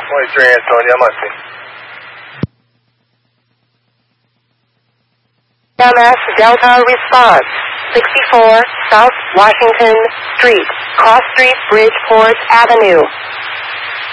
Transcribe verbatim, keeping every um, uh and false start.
twenty-three Antonio, I might be. M S Delta response, sixty-four South Washington Street, Cross Street, Bridgeport Avenue.